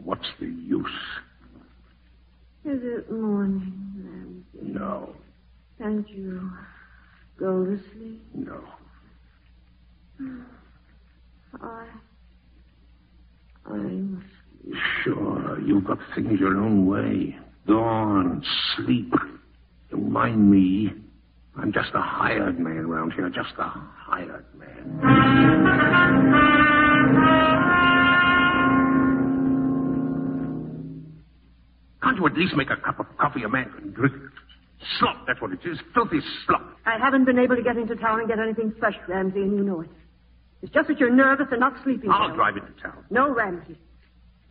what's the use? Is it morning, Ramsey? No. Can't you go to sleep? No. I'm... Sure, you've got things your own way. Go on, sleep. Don't mind me. I'm just a hired man around here, just a hired man. Can't you at least make a cup of coffee a man can drink? Slop, that's what it is. Filthy slop. I haven't been able to get into town and get anything fresh, Ramsey, and you know it. It's just that you're nervous and not sleeping I'll well. drive into town. No, Ramsey.